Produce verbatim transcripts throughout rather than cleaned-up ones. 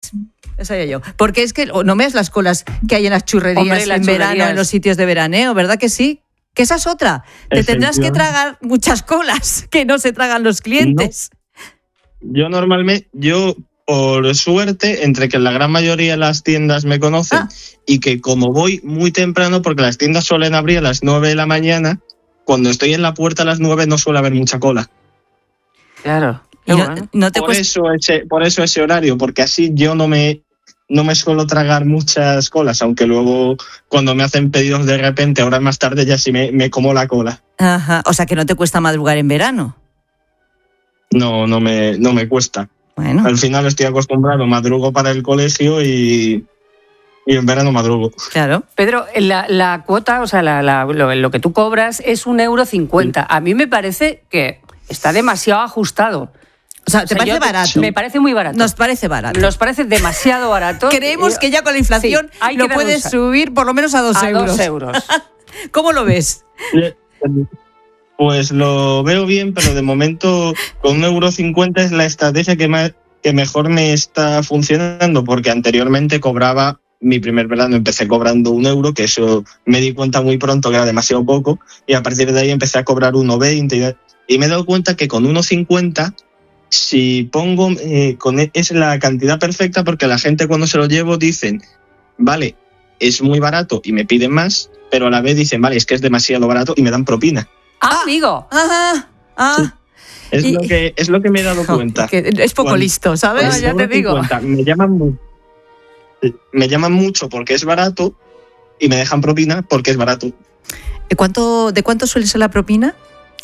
Eso sabía yo. Porque es que no ves las colas que hay en las churrerías. Hombre, las en churrerías. Verano, en los sitios de veraneo, ¿verdad que sí? Que esa es otra. Te tendrás que tragar muchas colas que no se tragan los clientes. No. Yo normalmente, yo por suerte, entre que la gran mayoría de las tiendas me conocen ah. y que como voy muy temprano, porque las tiendas suelen abrir a las nueve de la mañana, cuando estoy en la puerta a las nueve no suele haber mucha cola. Claro. Y no, no te por, cuesta... eso ese, por eso ese horario, porque así yo no me... No me suelo tragar muchas colas, aunque luego cuando me hacen pedidos de repente, horas más tarde, ya sí me, me como la cola. Ajá, o sea que no te cuesta madrugar en verano. No, no me, no me cuesta. Bueno. Al final estoy acostumbrado, madrugo para el colegio y, y en verano madrugo. Claro. Pedro, la, la cuota, o sea, la, la, lo, lo que tú cobras es un euro cincuenta. Sí. A mí me parece que está demasiado ajustado. O sea, ¿te o sea, parece barato? Me parece muy barato. Nos parece barato. Nos parece demasiado barato. Creemos que ya con la inflación sí, lo puedes un... subir por lo menos a dos a euros. A dos euros. ¿Cómo lo ves? Pues lo veo bien, pero de momento con un euro cincuenta es la estrategia que, más, que mejor me está funcionando, porque anteriormente cobraba, mi primer verano empecé cobrando un euro, que eso me di cuenta muy pronto que era demasiado poco, y a partir de ahí empecé a cobrar uno veinte, y me he dado cuenta que con uno cincuenta... Si pongo, eh, con es la cantidad perfecta, porque la gente cuando se lo llevo dicen, vale, es muy barato y me piden más, pero a la vez dicen, vale, es que es demasiado barato y me dan propina. ¡Ah, amigo! ¡Ah! ah. Sí. Es, y, lo que, es lo que me he dado cuenta. Que es poco cuando, listo, ¿sabes? No, ya te digo. Cuenta, me, llaman, me llaman mucho porque es barato y me dejan propina porque es barato. ¿Cuánto, ¿De cuánto suele ser la propina?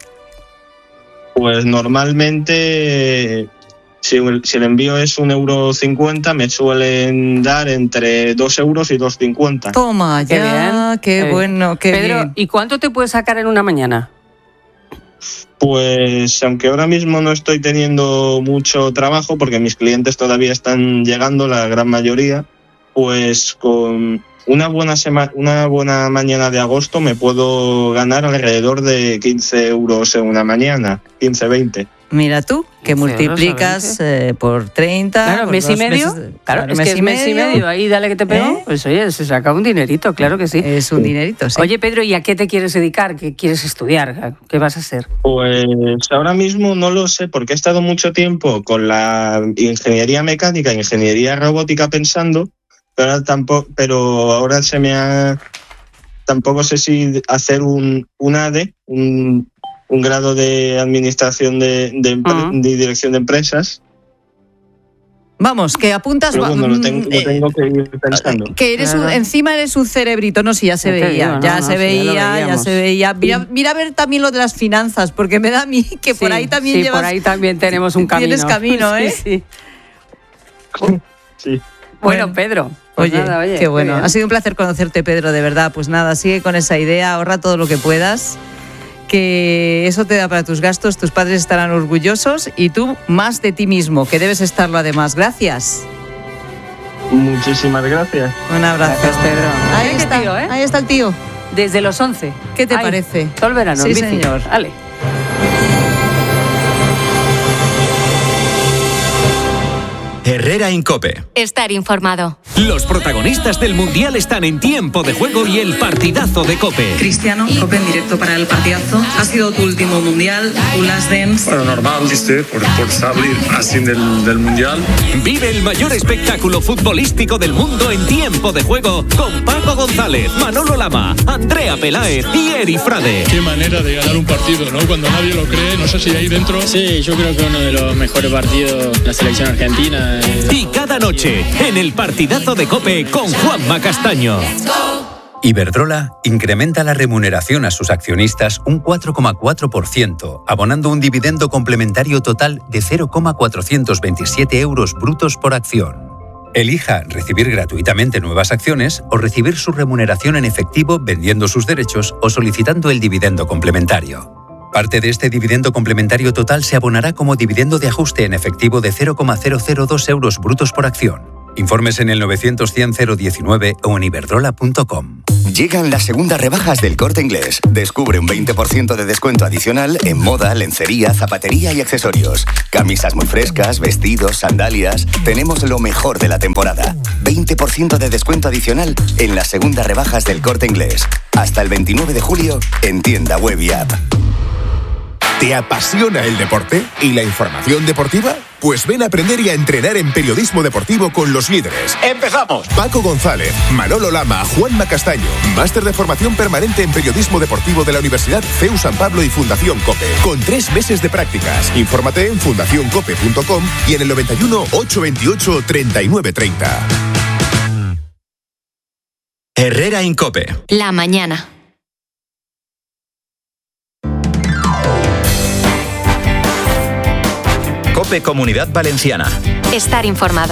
Pues normalmente, si, si el envío es un euro cincuenta, me suelen dar entre dos euros y dos cincuenta. Toma, ya, qué, bien, qué eh, bueno, qué Pedro, bien. ¿y cuánto te puedes sacar en una mañana? Pues aunque ahora mismo no estoy teniendo mucho trabajo, porque mis clientes todavía están llegando, la gran mayoría, pues con... Una buena sema- una buena mañana de agosto me puedo ganar alrededor de quince euros en una mañana, quince, veinte. Mira tú, que multiplicas eh, por treinta. Claro, por mes y medio. Meses, claro, claro, es mes que es mes y medio. Ahí dale que te pego. ¿Eh? Pues oye, se saca un dinerito, claro que sí. Es un dinerito, sí. Oye, Pedro, ¿y a qué te quieres dedicar? ¿Qué quieres estudiar? ¿Qué vas a hacer? Pues ahora mismo no lo sé, porque he estado mucho tiempo con la ingeniería mecánica, ingeniería robótica pensando. Pero ahora, tampoco, pero ahora se me ha... Tampoco sé si hacer un, un A D, un, un grado de administración de, de, empre- uh-huh. de dirección de empresas. Vamos, que apuntas... Pero bueno, lo tengo, lo tengo que ir pensando. Que eres un, encima eres un cerebrito, no, sí, ya se veía, digo, no, ya, no, se no, veía ya, ya se veía. Mira, mira a ver también lo de las finanzas, porque me da a mí que sí, por ahí también sí, llevas... por ahí también tenemos un camino. Tienes camino, ¿eh? Sí, sí. sí. Bueno, Pedro... Pues oye, nada, oye, qué bueno. Qué ha sido un placer conocerte, Pedro, de verdad. Pues nada, sigue con esa idea, ahorra todo lo que puedas, que eso te da para tus gastos, tus padres estarán orgullosos y tú más de ti mismo, que debes estarlo además. Gracias. Muchísimas gracias. Un abrazo. Gracias, Pedro. Ahí está, tío, ¿eh? Ahí está el tío. Desde los once. ¿Qué te Ay, parece? Todo el verano. Sí, bici. señor. Vale. Herrera en COPE. Estar informado. Los protagonistas del Mundial están en Tiempo de Juego y el partidazo de COPE. Cristiano, COPE en directo para el partidazo. Ha sido tu último Mundial, tu last dance. Bueno, normal, ¿viste? Por, por salir así del, del Mundial. Vive el mayor espectáculo futbolístico del mundo en Tiempo de Juego con Paco González, Manolo Lama, Andrea Peláez y Eri Frade. Qué manera de ganar un partido, ¿no? Cuando nadie lo cree, no sé si ahí dentro... Sí, yo creo que uno de los mejores partidos de la selección argentina. Y cada noche, en el partidazo de COPE con Juanma Castaño. Iberdrola incrementa la remuneración a sus accionistas un cuatro coma cuatro por ciento, abonando un dividendo complementario total de cero coma cuatrocientos veintisiete euros brutos por acción. Elija recibir gratuitamente nuevas acciones o recibir su remuneración en efectivo vendiendo sus derechos o solicitando el dividendo complementario. Parte de este dividendo complementario total se abonará como dividendo de ajuste en efectivo de cero coma cero cero dos euros brutos por acción. Informes en el novecientos cien cero diecinueve o en iberdrola punto com. Llegan las segundas rebajas del Corte Inglés. Descubre un veinte por ciento de descuento adicional en moda, lencería, zapatería y accesorios. Camisas muy frescas, vestidos, sandalias. Tenemos lo mejor de la temporada. veinte por ciento de descuento adicional en las segundas rebajas del Corte Inglés. Hasta el veintinueve de julio en tienda web y app. ¿Te apasiona el deporte y la información deportiva? Pues ven a aprender y a entrenar en periodismo deportivo con los líderes. ¡Empezamos! Paco González, Manolo Lama, Juanma Castaño. Máster de formación permanente en periodismo deportivo de la Universidad C E U San Pablo y Fundación COPE. Con tres meses de prácticas. Infórmate en fundación cope punto com y en el noventa y uno, ochocientos veintiocho, treinta y nueve treinta. Herrera en COPE. La mañana. COPE Comunidad Valenciana. Estar informado.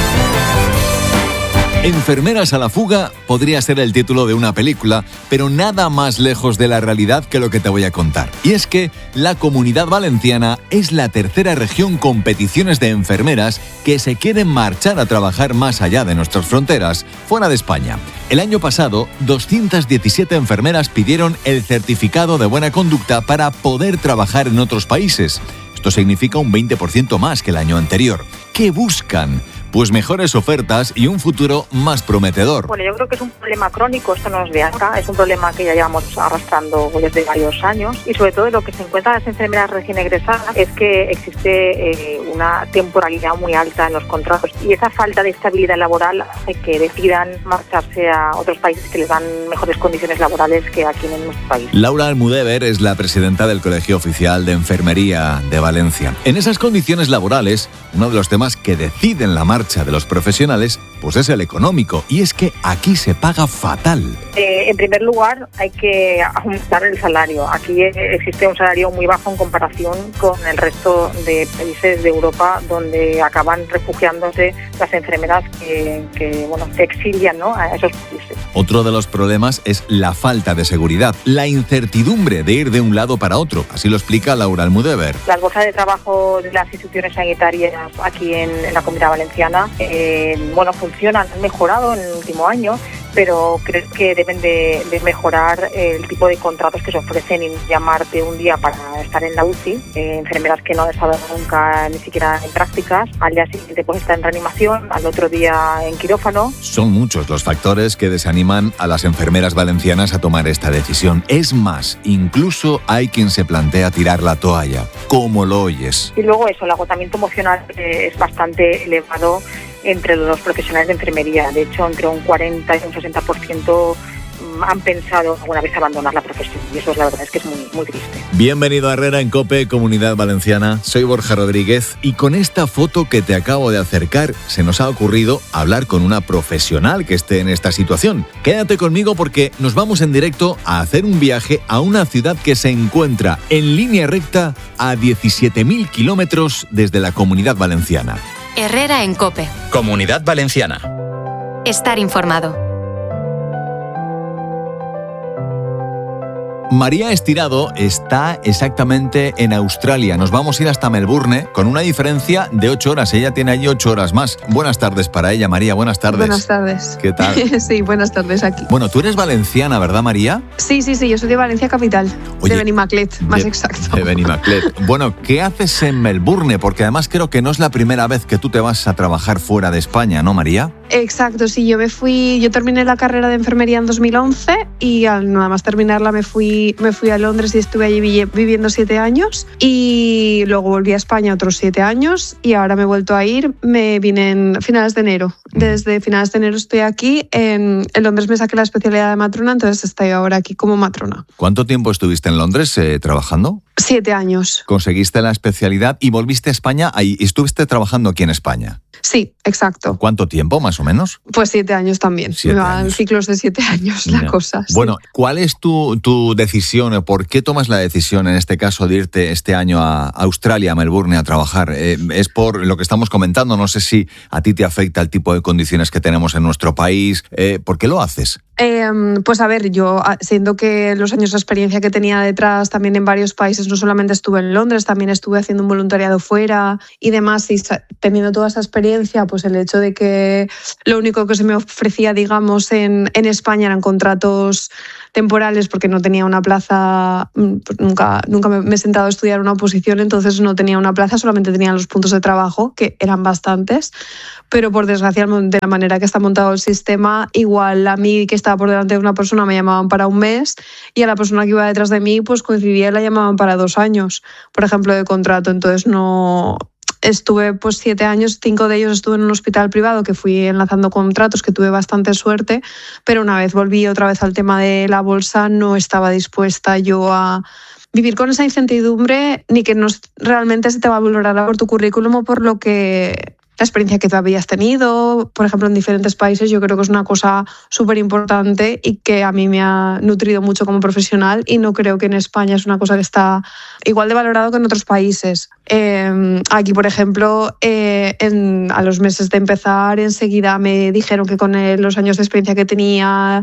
Enfermeras a la fuga podría ser el título de una película, pero nada más lejos de la realidad que lo que te voy a contar. Y es que la Comunidad Valenciana es la tercera región con peticiones de enfermeras que se quieren marchar a trabajar más allá de nuestras fronteras, fuera de España. El año pasado, doscientas diecisiete enfermeras pidieron el certificado de buena conducta para poder trabajar en otros países. Esto significa un veinte por ciento más que el año anterior. ¿Qué buscan? Pues mejores ofertas y un futuro más prometedor. Bueno, yo creo que es un problema crónico, esto no es de ahora, es un problema que ya llevamos arrastrando desde varios años y sobre todo lo que se encuentran las enfermeras recién egresadas es que existe eh, una temporalidad muy alta en los contratos y esa falta de estabilidad laboral hace que decidan marcharse a otros países que les dan mejores condiciones laborales que aquí en nuestro país. Laura Almudever es la presidenta del Colegio Oficial de Enfermería de Valencia. En esas condiciones laborales, uno de los temas que deciden la marcha de los profesionales pues es el económico, y es que aquí se paga fatal. Eh, en primer lugar, hay que aumentar el salario. Aquí existe un salario muy bajo en comparación con el resto de países de Europa donde acaban refugiándose las enfermeras que, que bueno, se exilian, ¿no?, a esos países. Otro de los problemas es la falta de seguridad, la incertidumbre de ir de un lado para otro, así lo explica Laura Almudever. Las bolsas de trabajo de las instituciones sanitarias aquí en, en la Comunidad Valenciana, eh, bueno, funcionan, han mejorado en el último año, pero creo que deben de, de mejorar el tipo de contratos que se ofrecen y llamarte un día para estar en la U C I, eh, enfermeras que no han estado nunca ni siquiera en prácticas, al día siguiente pues estar en reanimación, al otro día en quirófano. Son muchos los factores que desaniman a las enfermeras valencianas a tomar esta decisión. Es más, incluso hay quien se plantea tirar la toalla, como lo oyes. Y luego eso, el agotamiento emocional eh, es bastante elevado entre los profesionales de enfermería. De hecho, entre un cuarenta y un sesenta por ciento han pensado alguna vez abandonar la profesión. Y eso, la verdad, es que es muy, muy triste. Bienvenido a Herrera en COPE, Comunidad Valenciana. Soy Borja Rodríguez y con esta foto que te acabo de acercar, se nos ha ocurrido hablar con una profesional que esté en esta situación. Quédate conmigo porque nos vamos en directo a hacer un viaje a una ciudad que se encuentra en línea recta a diecisiete mil kilómetros desde la Comunidad Valenciana. Herrera en COPE. Comunidad Valenciana. Estar informado. María Estirado está exactamente en Australia. Nos vamos a ir hasta Melbourne con una diferencia de ocho horas. Ella tiene allí ocho horas más. Buenas tardes para ella, María. Buenas tardes. Buenas tardes. ¿Qué tal? Sí, buenas tardes aquí. Bueno, tú eres valenciana, ¿verdad, María? Sí, sí, sí. Yo soy de Valencia capital. Oye, de Benimaclet, más de, exacto. De Benimaclet. Bueno, ¿qué haces en Melbourne? Porque además creo que no es la primera vez que tú te vas a trabajar fuera de España, ¿no, María? Exacto, sí. Yo me fui, yo terminé la carrera de enfermería en dos mil once y al nada más terminarla me fui, me fui a Londres y estuve allí viviendo siete años y luego volví a España otros siete años y ahora me he vuelto a ir. Me vine en finales de enero. Desde finales de enero estoy aquí. En, en Londres me saqué la especialidad de matrona, entonces estoy ahora aquí como matrona. ¿Cuánto tiempo estuviste en Londres eh, trabajando? Siete años. Conseguiste la especialidad y volviste a España y estuviste trabajando aquí en España. Sí, exacto. ¿Cuánto tiempo, más o menos? Pues siete años también. Siete Me van años. ciclos de siete años la Ya. cosa. Sí. Bueno, ¿cuál es tu, tu decisión? ¿Por qué tomas la decisión, en este caso, de irte este año a Australia, a Melbourne, a trabajar? Eh, ¿Es por lo que estamos comentando? No sé si a ti te afecta el tipo de condiciones que tenemos en nuestro país. Eh, ¿Por qué lo haces? Eh, pues a ver, yo siendo que los años de experiencia que tenía detrás también en varios países, no solamente estuve en Londres, también estuve haciendo un voluntariado fuera y demás, y teniendo toda esa experiencia, pues el hecho de que lo único que se me ofrecía, digamos, en, en España eran contratos temporales porque no tenía una plaza, pues nunca, nunca me he sentado a estudiar una oposición, entonces no tenía una plaza, solamente tenía los puntos de trabajo, que eran bastantes, pero por desgracia de la manera que está montado el sistema, igual a mí que estaba por delante de una persona me llamaban para un mes y a la persona que iba detrás de mí pues coincidía y la llamaban para dos años, por ejemplo, de contrato, entonces no... Estuve pues siete años, cinco de ellos estuve en un hospital privado que fui enlazando contratos, que tuve bastante suerte, pero una vez volví otra vez al tema de la bolsa, no estaba dispuesta yo a vivir con esa incertidumbre ni que no realmente se te va a valorar por tu currículum o por lo que... la experiencia que tú habías tenido, por ejemplo, en diferentes países, yo creo que es una cosa súper importante y que a mí me ha nutrido mucho como profesional y no creo que en España es una cosa que está igual de valorado que en otros países. Eh, aquí, por ejemplo, eh, en, a los meses de empezar, enseguida me dijeron que con el, los años de experiencia que tenía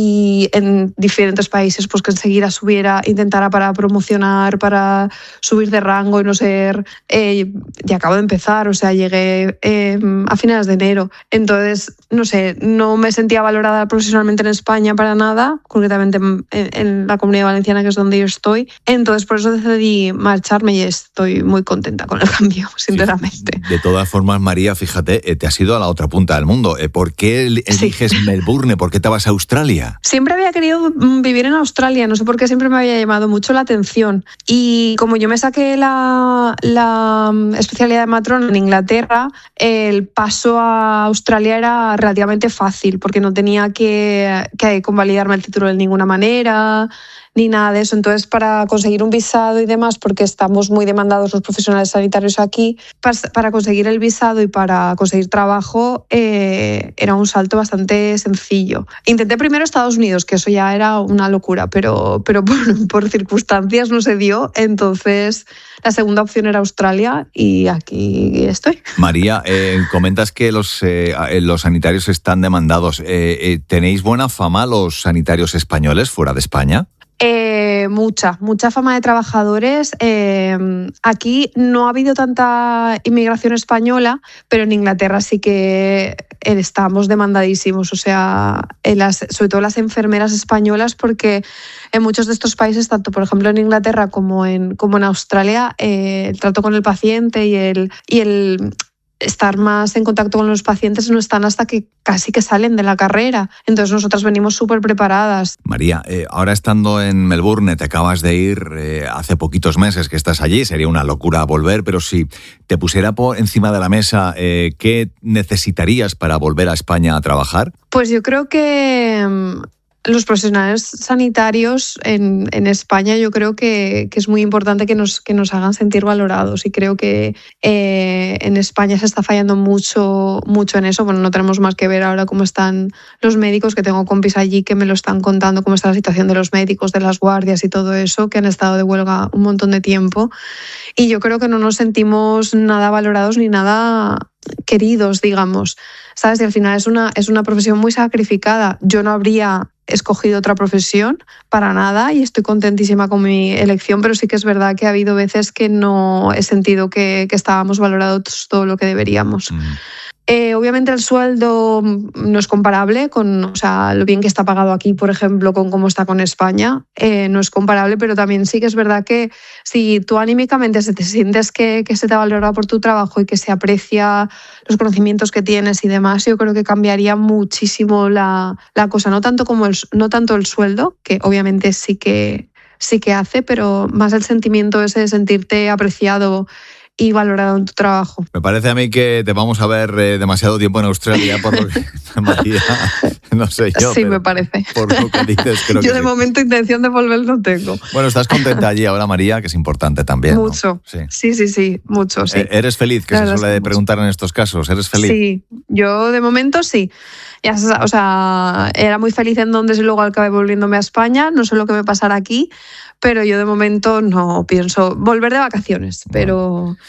y en diferentes países, pues que enseguida subiera, intentara para promocionar, para subir de rango y no ser... Eh, y acabo de empezar, o sea, llegué... Eh, a finales de enero. Entonces, no sé, no me sentía valorada profesionalmente en España para nada, concretamente en, en la Comunidad Valenciana, que es donde yo estoy. Entonces, por eso decidí marcharme y estoy muy contenta con el cambio, sinceramente. Sí. De todas formas, María, fíjate, eh, te has ido a la otra punta del mundo. Eh, ¿Por qué eliges sí. Melbourne? ¿Por qué te vas a Australia? Siempre había querido vivir en Australia, no sé por qué siempre me había llamado mucho la atención. Y como yo me saqué la, la especialidad de matrona en Inglaterra, el paso a Australia era relativamente fácil porque no tenía que, que convalidarme el título de ninguna manera ni nada de eso. Entonces, para conseguir un visado y demás, porque estamos muy demandados los profesionales sanitarios aquí, para conseguir el visado y para conseguir trabajo eh, era un salto bastante sencillo. Intenté primero Estados Unidos, que eso ya era una locura, pero, pero por, por circunstancias no se dio. Entonces, la segunda opción era Australia y aquí estoy. María, eh, comentas que los, eh, los sanitarios están demandados. Eh, eh, ¿Tenéis buena fama los sanitarios españoles fuera de España? Eh, mucha, mucha fama de trabajadores. Eh, aquí no ha habido tanta inmigración española, pero en Inglaterra sí que estamos demandadísimos, o sea, en las, sobre todo las enfermeras españolas, porque en muchos de estos países, tanto por ejemplo en Inglaterra como en, como en Australia, eh, el trato con el paciente y el... Y el estar más en contacto con los pacientes no están hasta que casi que salen de la carrera. Entonces nosotras venimos súper preparadas. María, eh, ahora estando en Melbourne, te acabas de ir eh, hace poquitos meses que estás allí, sería una locura volver, pero si te pusiera por encima de la mesa, eh, ¿qué necesitarías para volver a España a trabajar? Pues yo creo que... los profesionales sanitarios en, en España yo creo que, que es muy importante que nos, que nos hagan sentir valorados y creo que eh, en España se está fallando mucho, mucho en eso. Bueno, no tenemos más que ver ahora cómo están los médicos, que tengo compis allí que me lo están contando, cómo está la situación de los médicos, de las guardias y todo eso, que han estado de huelga un montón de tiempo. Y yo creo que no nos sentimos nada valorados ni nada queridos, digamos. ¿Sabes? Y al final es una, es una profesión muy sacrificada. Yo no habría escogido otra profesión para nada y estoy contentísima con mi elección, pero sí que es verdad que ha habido veces que no he sentido que, que estábamos valorados todo lo que deberíamos. Mm. Eh, obviamente el sueldo no es comparable con, o sea, lo bien que está pagado aquí, por ejemplo, con cómo está con España, eh, no es comparable, pero también sí que es verdad que si tú anímicamente te sientes que, que se te valora por tu trabajo y que se aprecia los conocimientos que tienes y demás, yo creo que cambiaría muchísimo la, la cosa, no tanto como el, no tanto el sueldo, que obviamente sí que, sí que hace, pero más el sentimiento ese de sentirte apreciado y valorado en tu trabajo. Me parece a mí que te vamos a ver eh, demasiado tiempo en Australia, por lo que, María, no sé yo. Sí, me parece. Por lo que dices, creo yo que de sí. momento intención de volver no tengo. Bueno, estás contenta allí ahora, María, que es importante también, ¿no? Mucho. Sí, sí, sí, sí mucho, sí. Eh, ¿Eres feliz? Que se suele preguntar en estos casos. ¿Eres feliz? Sí, yo de momento sí. Ya, o sea, era muy feliz en Londres y luego acabé volviéndome a España. No sé lo que me pasará aquí, pero yo de momento no pienso volver de vacaciones, pero...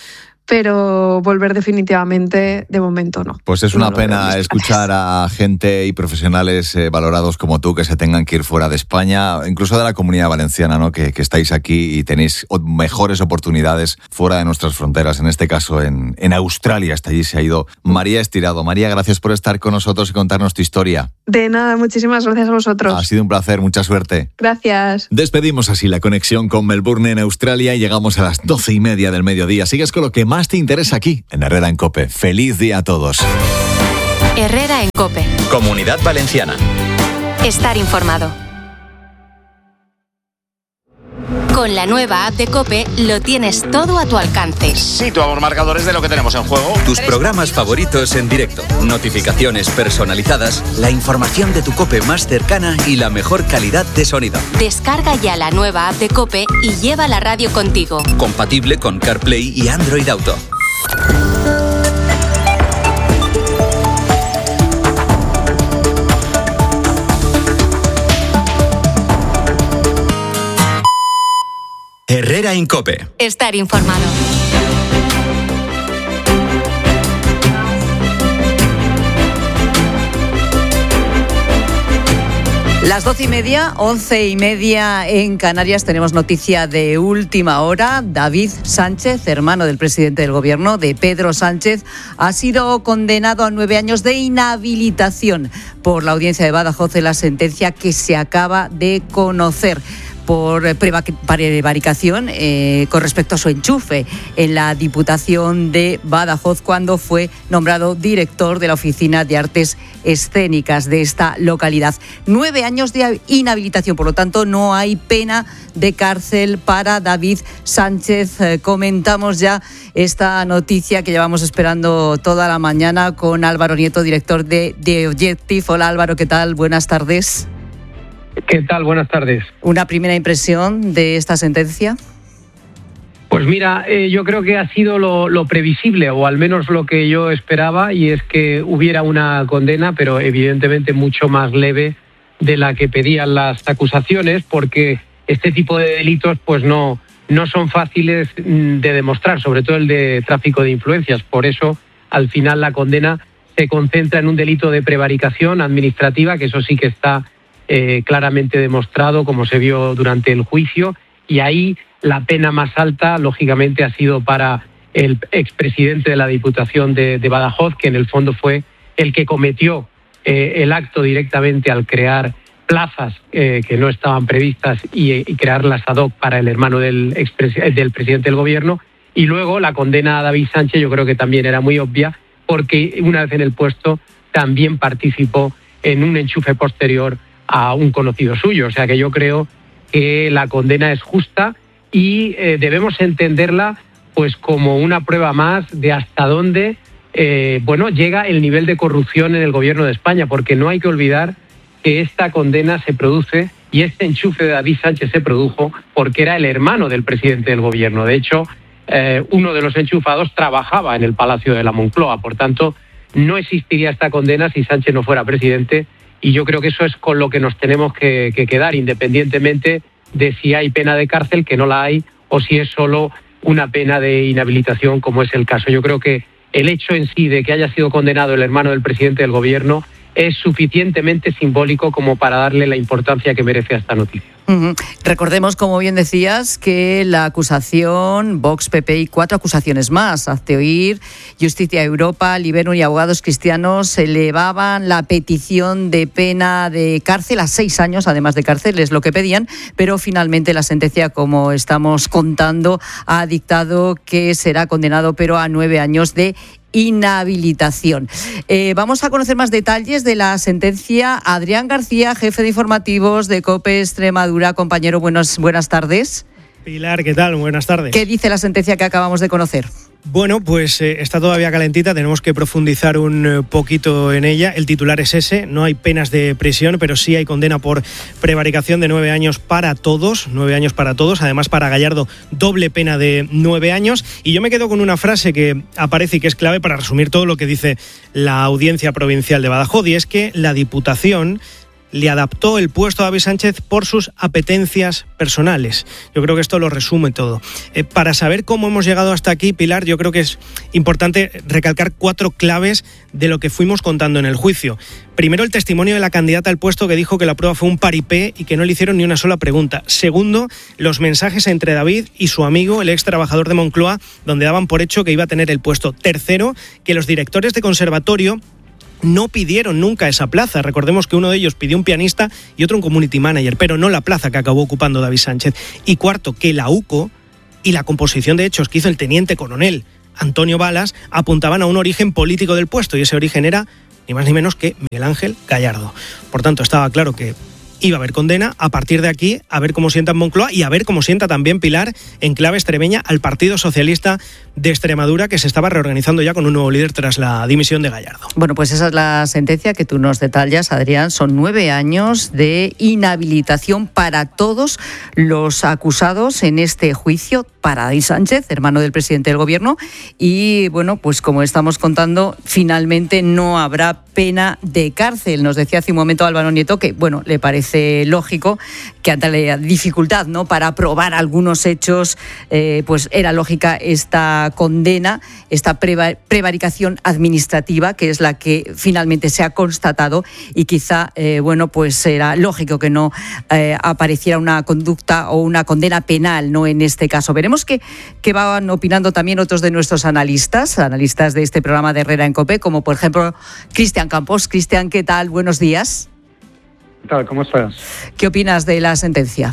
pero volver definitivamente de momento no. Pues es una no pena escuchar a gente y profesionales eh, valorados como tú que se tengan que ir fuera de España, incluso de la Comunidad Valenciana, ¿no? Que, que estáis aquí y tenéis mejores oportunidades fuera de nuestras fronteras, en este caso en, en Australia. Hasta allí se ha ido María Estirado. María, gracias por estar con nosotros y contarnos tu historia. De nada, muchísimas gracias a vosotros. Ha sido un placer, mucha suerte. Gracias. Despedimos así la conexión con Melbourne en Australia y llegamos a las doce y media del mediodía. Sigues con lo que más te interesa aquí en Herrera en COPE. ¡Feliz día a todos! Herrera en COPE. Comunidad Valenciana. Estar informado. Con la nueva app de COPE lo tienes todo a tu alcance. Situamos marcadores de lo que tenemos en juego. Tus programas favoritos en directo, notificaciones personalizadas, la información de tu COPE más cercana y la mejor calidad de sonido. Descarga ya la nueva app de COPE y lleva la radio contigo. Compatible con CarPlay y Android Auto. Herrera en COPE. Estar informado. Las doce y media, once y media en Canarias, tenemos noticia de última hora. David Sánchez, hermano del presidente del gobierno, de Pedro Sánchez, ha sido condenado a nueve años de inhabilitación por la audiencia de Badajoz en la sentencia que se acaba de conocer por prevaricación eh, con respecto a su enchufe en la Diputación de Badajoz cuando fue nombrado director de la Oficina de Artes Escénicas de esta localidad. Nueve años de inhabilitación, por lo tanto no hay pena de cárcel para David Sánchez. Eh, comentamos ya esta noticia que llevamos esperando toda la mañana con Álvaro Nieto, director de The Objective. Hola Álvaro, ¿qué tal? Buenas tardes. ¿Qué tal? Buenas tardes. ¿Una primera impresión de esta sentencia? Pues mira, eh, yo creo que ha sido lo, lo previsible, o al menos lo que yo esperaba, y es que hubiera una condena, pero evidentemente mucho más leve de la que pedían las acusaciones, porque este tipo de delitos pues no, no son fáciles de demostrar, sobre todo el de tráfico de influencias. Por eso, al final, la condena se concentra en un delito de prevaricación administrativa, que eso sí que está Eh, claramente demostrado, como se vio durante el juicio, y ahí la pena más alta, lógicamente, ha sido para el expresidente de la Diputación de, de Badajoz, que en el fondo fue el que cometió eh, el acto directamente al crear plazas eh, que no estaban previstas y, y crearlas ad hoc para el hermano del, expres- del presidente del gobierno. Y luego la condena a David Sánchez yo creo que también era muy obvia, porque una vez en el puesto también participó en un enchufe posterior a un conocido suyo. O sea que yo creo que la condena es justa y eh, debemos entenderla pues como una prueba más de hasta dónde eh, bueno, llega el nivel de corrupción en el gobierno de España, porque no hay que olvidar que esta condena se produce y este enchufe de David Sánchez se produjo porque era el hermano del presidente del gobierno. De hecho, eh, uno de los enchufados trabajaba en el Palacio de la Moncloa. Por tanto, no existiría esta condena si Sánchez no fuera presidente. Y yo creo que eso es con lo que nos tenemos que, que quedar, independientemente de si hay pena de cárcel, que no la hay, o si es solo una pena de inhabilitación, como es el caso. Yo creo que el hecho en sí de que haya sido condenado el hermano del presidente del gobierno es suficientemente simbólico como para darle la importancia que merece a esta noticia. Uh-huh. Recordemos, como bien decías, que la acusación, Vox, P P y cuatro acusaciones más, Hazte Oír, Justicia Europa, Liberum y Abogados Cristianos elevaban la petición de pena de cárcel a seis años, además de cárcel, es lo que pedían, pero finalmente la sentencia, como estamos contando, ha dictado que será condenado, pero a nueve años de inhabilitación. Eh, vamos a conocer más detalles de la sentencia. Adrián García, jefe de informativos de COPE Extremadura. Compañero, buenos, buenas tardes. Pilar, ¿qué tal? Buenas tardes. ¿Qué dice la sentencia que acabamos de conocer? Bueno, pues eh, está todavía calentita, tenemos que profundizar un eh, poquito en ella. El titular es ese, no hay penas de prisión, pero sí hay condena por prevaricación de nueve años para todos, nueve años para todos, además para Gallardo doble pena de nueve años. Y yo me quedo con una frase que aparece y que es clave para resumir todo lo que dice la Audiencia Provincial de Badajoz, y es que la Diputación le adaptó el puesto a David Sánchez por sus apetencias personales. Yo creo que esto lo resume todo. Eh, para saber cómo hemos llegado hasta aquí, Pilar, yo creo que es importante recalcar cuatro claves de lo que fuimos contando en el juicio. Primero, el testimonio de la candidata al puesto, que dijo que la prueba fue un paripé y que no le hicieron ni una sola pregunta. Segundo, los mensajes entre David y su amigo, el ex trabajador de Moncloa, donde daban por hecho que iba a tener el puesto. Tercero, que los directores de conservatorio no pidieron nunca esa plaza. Recordemos que uno de ellos pidió un pianista y otro un community manager, pero no la plaza que acabó ocupando David Sánchez. Y cuarto, que la U C O y la composición de hechos que hizo el teniente coronel Antonio Balas apuntaban a un origen político del puesto, y ese origen era ni más ni menos que Miguel Ángel Gallardo. Por tanto, estaba claro que iba a haber condena. A partir de aquí, a ver cómo sienta en Moncloa y a ver cómo sienta también, Pilar, en clave extremeña, al Partido Socialista de Extremadura, que se estaba reorganizando ya con un nuevo líder tras la dimisión de Gallardo. Bueno, pues esa es la sentencia que tú nos detallas, Adrián. Son nueve años de inhabilitación para todos los acusados en este juicio, para David Sánchez, hermano del presidente del Gobierno, y bueno, pues como estamos contando, finalmente no habrá pena de cárcel. Nos decía hace un momento Álvaro Nieto que, bueno, le parece lógico que ante la dificultad, ¿no?, para probar algunos hechos, eh, pues era lógica esta condena, esta prevaricación administrativa, que es la que finalmente se ha constatado, y quizá, eh, bueno, pues era lógico que no eh, apareciera una conducta o una condena penal, ¿no?, en este caso. Veremos que, que van opinando también otros de nuestros analistas, analistas de este programa de Herrera en COPE, como por ejemplo Cristian Campos. Cristian, ¿qué tal? Buenos días. ¿Qué tal? ¿Cómo estás? ¿Qué opinas de la sentencia?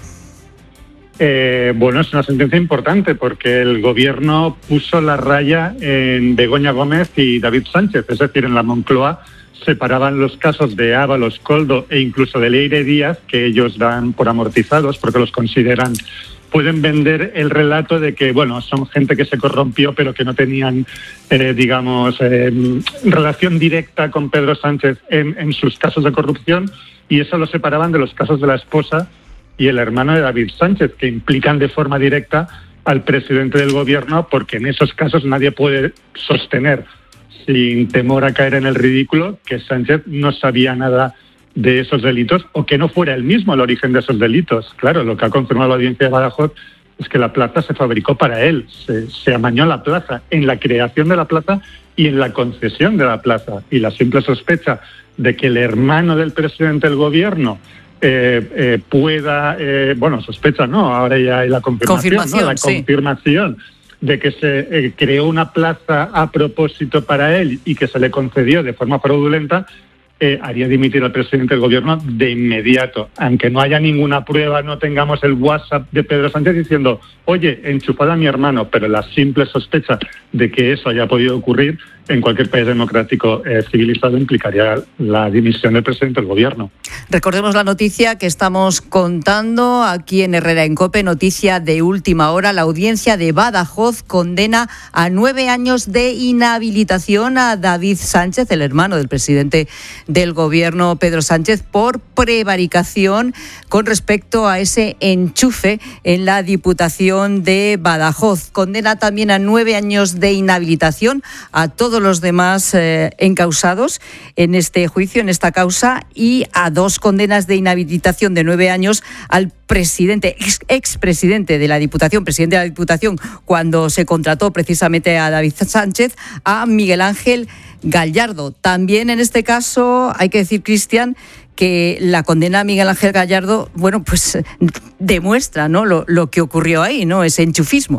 Eh, bueno, es una sentencia importante porque el Gobierno puso la raya en Begoña Gómez y David Sánchez, es decir, en la Moncloa separaban los casos de Ábalos, Koldo e incluso de Leire Díaz, que ellos dan por amortizados porque los consideran, pueden vender el relato de que, bueno, son gente que se corrompió pero que no tenían, eh, digamos, eh, relación directa con Pedro Sánchez en, en sus casos de corrupción, y eso lo separaban de los casos de la esposa y el hermano de David Sánchez, que implican de forma directa al presidente del Gobierno, porque en esos casos nadie puede sostener, sin temor a caer en el ridículo, que Sánchez no sabía nada de esos delitos o que no fuera él mismo el origen de esos delitos. Claro, lo que ha confirmado la audiencia de Badajoz es que la plaza se fabricó para él, se, se amañó la plaza en la creación de la plaza y en la concesión de la plaza. Y la simple sospecha de que el hermano del presidente del Gobierno eh, eh, pueda, eh, bueno, sospecha no, ahora ya hay la confirmación, confirmación ¿no? La sí. confirmación de que se eh, creó una plaza a propósito para él y que se le concedió de forma fraudulenta, Eh, haría dimitir al presidente del Gobierno de inmediato, aunque no haya ninguna prueba, no tengamos el WhatsApp de Pedro Sánchez diciendo, oye, enchufad a mi hermano, pero la simple sospecha de que eso haya podido ocurrir en cualquier país democrático eh, civilizado implicaría la dimisión del presidente del Gobierno. Recordemos la noticia que estamos contando aquí en Herrera en COPE, noticia de última hora. La audiencia de Badajoz condena a nueve años de inhabilitación a David Sánchez, el hermano del presidente del Gobierno, Pedro Sánchez, por prevaricación con respecto a ese enchufe en la Diputación de Badajoz. Condena también a nueve años de inhabilitación a todos los demás eh, encausados en este juicio, en esta causa, y a dos condenas de inhabilitación de nueve años al presidente, ex, expresidente de la Diputación, presidente de la Diputación, cuando se contrató precisamente a David Sánchez, a Miguel Ángel Gallardo. También en este caso hay que decir, Cristian, que la condena a Miguel Ángel Gallardo, bueno, pues demuestra, ¿no?, lo, lo que ocurrió ahí, ¿no?, ese enchufismo.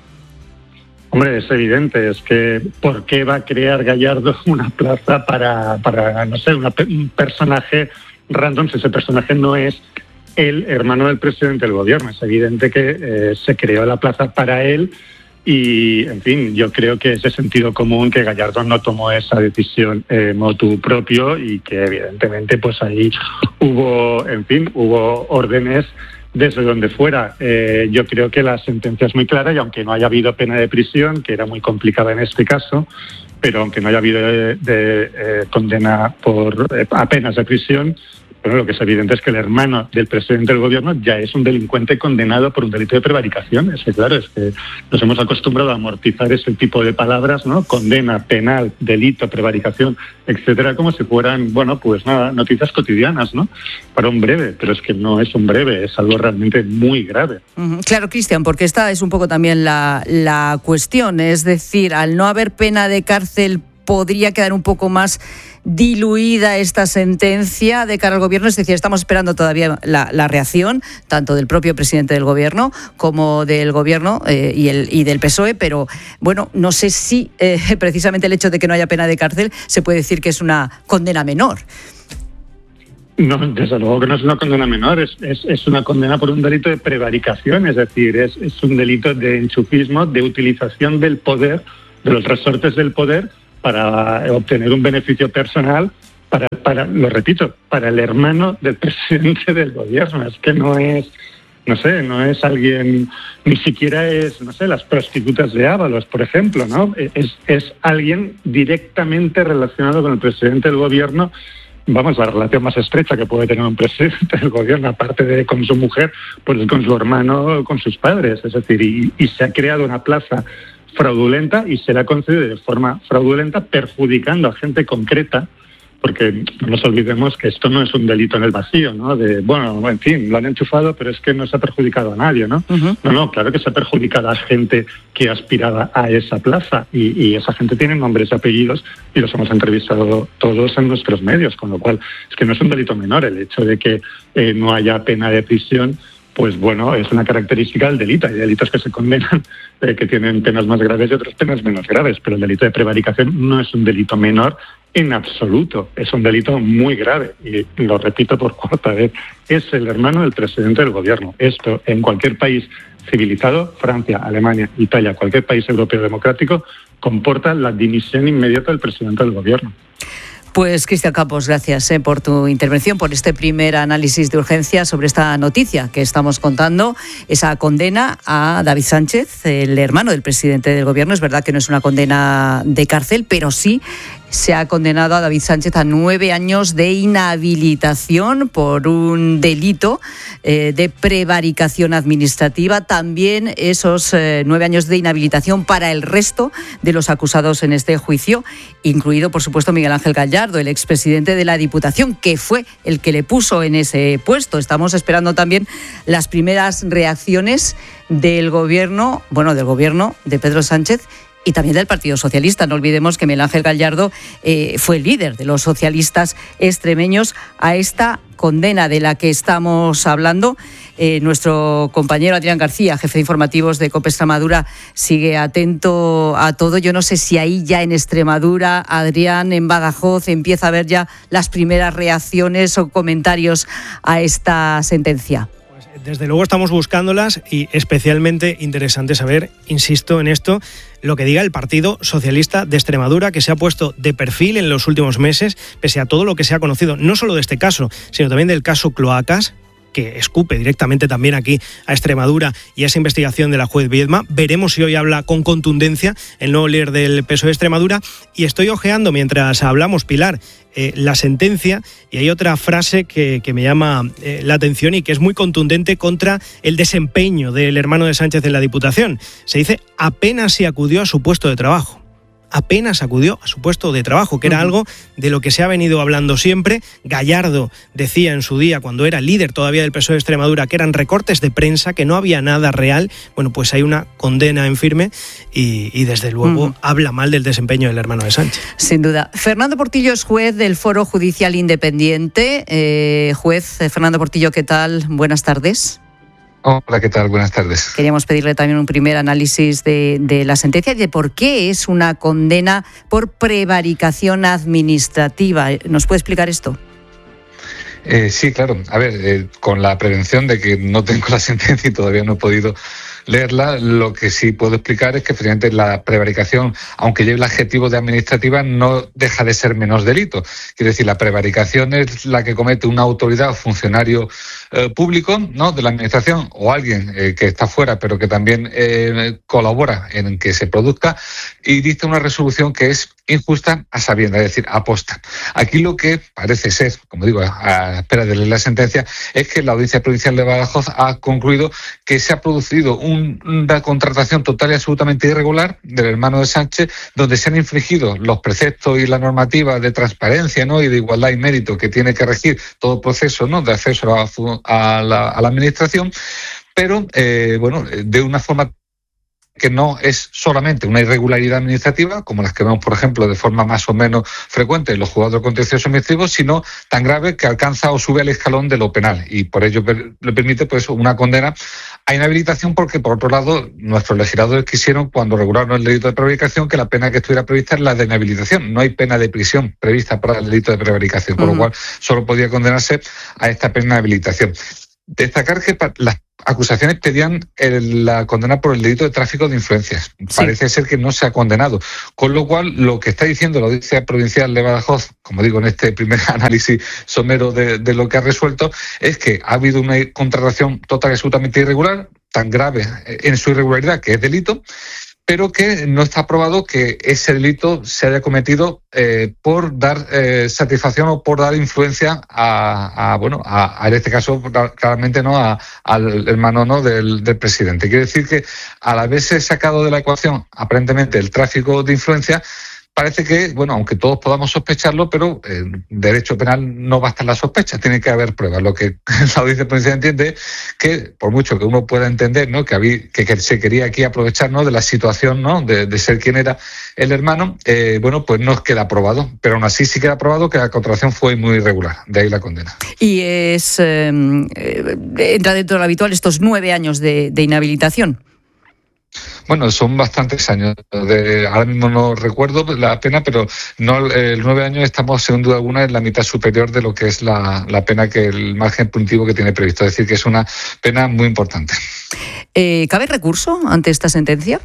Hombre, es evidente, es que ¿por qué va a crear Gallardo una plaza para, para no sé, una, un personaje random si ese personaje no es el hermano del presidente del Gobierno? Es evidente que eh, se creó la plaza para él y, en fin, yo creo que es de sentido común que Gallardo no tomó esa decisión eh, motu propio y que, evidentemente, pues ahí hubo, en fin, hubo órdenes desde donde fuera. Eh, yo creo que la sentencia es muy clara y aunque no haya habido pena de prisión, que era muy complicada en este caso, pero aunque no haya habido de, de, eh, condena por eh, a penas de prisión, Pero lo que es evidente es que el hermano del presidente del gobierno ya es un delincuente condenado por un delito de prevaricación. Es que, claro, es que nos hemos acostumbrado a amortizar ese tipo de palabras, ¿no? Condena, penal, delito, prevaricación, etcétera, como si fueran, bueno, pues nada, noticias cotidianas, ¿no? Para un breve, pero es que no es un breve, es algo realmente muy grave. Uh-huh. Claro, Cristian, porque esta es un poco también la, la cuestión, es decir, al no haber pena de cárcel podría quedar un poco más diluida esta sentencia de cara al gobierno, es decir, estamos esperando todavía la, la reacción tanto del propio presidente del gobierno como del gobierno eh, y, el, y del P S O E, pero bueno, no sé si eh, precisamente el hecho de que no haya pena de cárcel se puede decir que es una condena menor. No, desde luego que no es una condena menor, es, es, es una condena por un delito de prevaricación, es decir, es, es un delito de enchufismo, de utilización del poder, de los resortes del poder, para obtener un beneficio personal, para, para, lo repito, para el hermano del presidente del gobierno. Es que no es, no sé, no es alguien, ni siquiera es, no sé, las prostitutas de Ábalos, por ejemplo, ¿no? Es, es alguien directamente relacionado con el presidente del gobierno. Vamos, la relación más estrecha que puede tener un presidente del gobierno, aparte de con su mujer, pues con su hermano, con sus padres. Es decir, y, y se ha creado una plaza fraudulenta y se le ha concedido de forma fraudulenta, perjudicando a gente concreta, porque no nos olvidemos que esto no es un delito en el vacío, ¿no? De, bueno, en fin, lo han enchufado, pero es que no se ha perjudicado a nadie, ¿no? Uh-huh. No, no, claro que se ha perjudicado a gente que aspiraba a esa plaza y, y esa gente tiene nombres y apellidos y los hemos entrevistado todos en nuestros medios, con lo cual es que no es un delito menor el hecho de que eh, no haya pena de prisión. Pues bueno, es una característica del delito. Hay delitos que se condenan, eh, que tienen penas más graves y otras penas menos graves, pero el delito de prevaricación no es un delito menor en absoluto, es un delito muy grave. Y lo repito por cuarta vez, es el hermano del presidente del gobierno. Esto en cualquier país civilizado, Francia, Alemania, Italia, cualquier país europeo democrático, comporta la dimisión inmediata del presidente del gobierno. Pues Cristian Campos, gracias eh, por tu intervención, por este primer análisis de urgencia sobre esta noticia que estamos contando, esa condena a David Sánchez, el hermano del presidente del gobierno. Es verdad que no es una condena de cárcel, pero sí se ha condenado a David Sánchez a nueve años de inhabilitación por un delito eh, de prevaricación administrativa. También esos eh, nueve años de inhabilitación para el resto de los acusados en este juicio, incluido, por supuesto, Miguel Ángel Gallardo, el expresidente de la Diputación, que fue el que le puso en ese puesto. Estamos esperando también las primeras reacciones del gobierno, bueno, del gobierno de Pedro Sánchez y también del Partido Socialista. No olvidemos que Miguel Ángel Gallardo eh, fue el líder de los socialistas extremeños a esta condena de la que estamos hablando. Eh, nuestro compañero Adrián García, jefe de informativos de COPE Extremadura, sigue atento a todo. Yo no sé si ahí ya en Extremadura, Adrián, en Badajoz, empieza a haber ya las primeras reacciones o comentarios a esta sentencia. Desde luego estamos buscándolas y especialmente interesante saber, insisto en esto, lo que diga el Partido Socialista de Extremadura, que se ha puesto de perfil en los últimos meses, pese a todo lo que se ha conocido, no solo de este caso, sino también del caso Cloacas, que escupe directamente también aquí a Extremadura y a esa investigación de la juez Viedma. Veremos si hoy habla con contundencia el nuevo líder del P S O E de Extremadura. Y estoy ojeando mientras hablamos, Pilar, eh, la sentencia, y hay otra frase que, que me llama eh, la atención y que es muy contundente contra el desempeño del hermano de Sánchez en la Diputación. Se dice: apenas si acudió a su puesto de trabajo. Apenas acudió a su puesto de trabajo, que era algo de lo que se ha venido hablando siempre. Gallardo decía en su día, cuando era líder todavía del P S O E de Extremadura, que eran recortes de prensa, que no había nada real. Bueno, pues hay una condena en firme y, y desde luego uh-huh. habla mal del desempeño del hermano de Sánchez. Sin duda. Fernando Portillo es juez del Foro Judicial Independiente. Eh, juez eh, Fernando Portillo, ¿qué tal? Buenas tardes. Hola, ¿qué tal? Buenas tardes. Queríamos pedirle también un primer análisis de, de la sentencia y de por qué es una condena por prevaricación administrativa. ¿Nos puede explicar esto? Eh, sí, claro. A ver, eh, con la prevención de que no tengo la sentencia y todavía no he podido leerla, lo que sí puedo explicar es que efectivamente la prevaricación, aunque lleve el adjetivo de administrativa, no deja de ser menos delito. Quiere decir, la prevaricación es la que comete una autoridad o funcionario eh, público, ¿no?, de la administración o alguien eh, que está fuera pero que también eh, colabora en que se produzca, y dicta una resolución que es injusta a sabiendas, es decir, aposta. Aquí lo que parece ser, como digo, a, a espera de leer la sentencia, es que la Audiencia Provincial de Badajoz ha concluido que se ha producido un, una contratación total y absolutamente irregular del hermano de Sánchez, donde se han infringido los preceptos y la normativa de transparencia, ¿no?, y de igualdad y mérito que tiene que regir todo proceso, ¿no?, de acceso a, a, la, a la administración, pero eh, bueno, de una forma que no es solamente una irregularidad administrativa, como las que vemos, por ejemplo, de forma más o menos frecuente en los juzgados contenciosos administrativos, sino tan grave que alcanza o sube al escalón de lo penal, y por ello le permite pues una condena a inhabilitación, porque por otro lado nuestros legisladores quisieron, cuando regularon el delito de prevaricación, que la pena que estuviera prevista es la de inhabilitación. No hay pena de prisión prevista para el delito de prevaricación, con uh-huh. lo cual solo podía condenarse a esta pena de inhabilitación. Destacar que las acusaciones pedían el, la condena por el delito de tráfico de influencias. Sí. Parece ser que no se ha condenado. Con lo cual, lo que está diciendo la Audiencia Provincial de Badajoz, como digo en este primer análisis somero de, de lo que ha resuelto, es que ha habido una contratación total y absolutamente irregular, tan grave en su irregularidad que es delito, pero que no está probado que ese delito se haya cometido eh, por dar eh, satisfacción o por dar influencia a, a bueno, a, a en este caso claramente no a, al hermano no del, del presidente. Quiere decir que al haberse sacado de la ecuación aparentemente el tráfico de influencia, parece que, bueno, aunque todos podamos sospecharlo, pero en derecho penal no bastan las sospechas, tiene que haber pruebas. Lo que la Audiencia Provincial entiende que, por mucho que uno pueda entender, ¿no?, que, había, que, que se quería aquí aprovechar, ¿no?, de la situación, ¿no?, de, de ser quien era el hermano, eh, bueno, pues no queda probado, pero aún así sí queda probado que la contratación fue muy irregular, de ahí la condena. Y es eh, entra dentro de lo habitual estos nueve años de, de inhabilitación. Bueno, son bastantes años. De, ahora mismo no recuerdo la pena, pero no el nueve años estamos, sin duda alguna, en la mitad superior de lo que es la, la pena, que el margen punitivo que tiene previsto. Es decir, que es una pena muy importante. Eh, ¿Cabe recurso ante esta sentencia?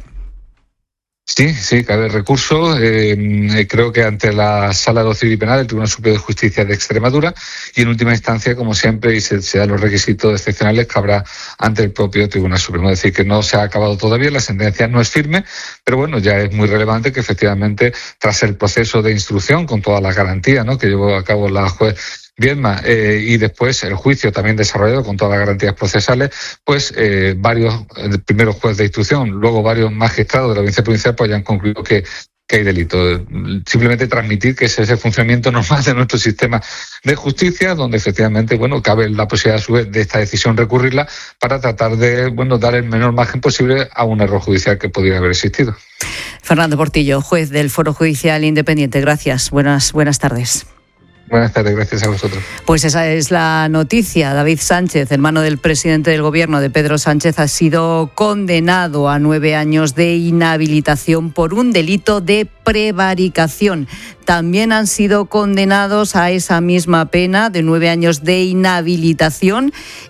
Sí, sí, cabe recurso. Eh, creo que ante la Sala de lo Civil y Penal del Tribunal Superior de Justicia de Extremadura, y en última instancia, como siempre, y se, se dan los requisitos excepcionales, cabrá ante el propio Tribunal Supremo. Es decir, que no se ha acabado todavía, la sentencia no es firme, pero bueno, ya es muy relevante que efectivamente, tras el proceso de instrucción, con todas las garantías, ¿no?, que llevó a cabo la juez Viedma, eh, y después el juicio también desarrollado con todas las garantías procesales, pues eh, varios, el primero juez de instrucción, luego varios magistrados de la Audiencia Provincial, pues ya han concluido que, que hay delito. Simplemente transmitir que ese es el funcionamiento normal de nuestro sistema de justicia, donde efectivamente, bueno, cabe la posibilidad a su vez de esta decisión recurrirla para tratar de, bueno, dar el menor margen posible a un error judicial que pudiera haber existido. Fernando Portillo, juez del Foro Judicial Independiente. Gracias. Buenas, buenas tardes. Buenas tardes, gracias a vosotros. Pues esa es la noticia. David Sánchez, hermano del presidente del gobierno, de Pedro Sánchez, ha sido condenado a nueve años de inhabilitación por un delito de prevaricación. También han sido condenados a esa misma pena de nueve años de inhabilitación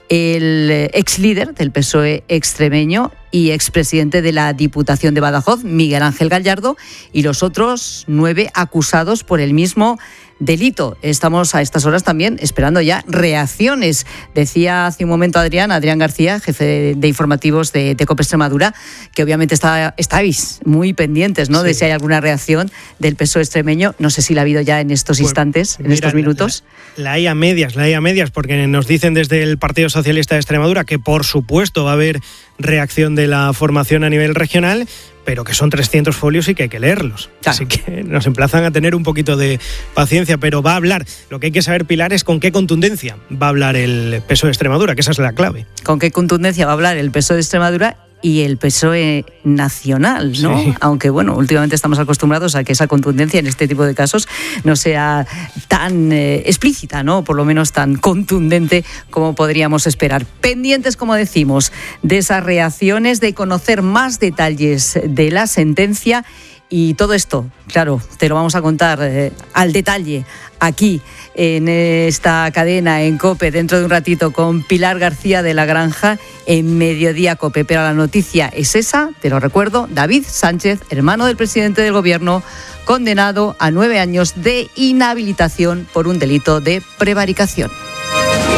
el ex líder del P S O E extremeño y expresidente de la Diputación de Badajoz, Miguel Ángel Gallardo, y los otros nueve acusados por el mismo delito. Estamos a estas horas también esperando ya reacciones. Decía hace un momento Adrián, Adrián García, jefe de, de informativos de, de COPE Extremadura, que obviamente está, estáis muy pendientes, ¿no?, sí, de si hay alguna reacción del P S O E extremeño. No sé si la ha habido ya en estos pues, instantes, en mira, estos minutos. La, la hay a medias, la hay a medias, porque nos dicen desde el Partido Socialista de Extremadura que por supuesto va a haber reacción de la formación a nivel regional, pero que son trescientos folios y que hay que leerlos. Claro. Así que nos emplazan a tener un poquito de paciencia, pero va a hablar. Lo que hay que saber, Pilar, es con qué contundencia va a hablar el P S O E de Extremadura, que esa es la clave. Con qué contundencia va a hablar el P S O E de Extremadura y el P S O E nacional, ¿no? Sí. Aunque, bueno, últimamente estamos acostumbrados a que esa contundencia en este tipo de casos no sea tan eh, explícita, ¿no? Por lo menos tan contundente como podríamos esperar. Pendientes, como decimos, de esas reacciones, de conocer más detalles de la sentencia. Y todo esto, claro, te lo vamos a contar eh, al detalle aquí en esta cadena, en COPE, dentro de un ratito, con Pilar García de la Granja en Mediodía COPE. Pero la noticia es esa, te lo recuerdo: David Sánchez, hermano del presidente del gobierno, condenado a nueve años de inhabilitación por un delito de prevaricación.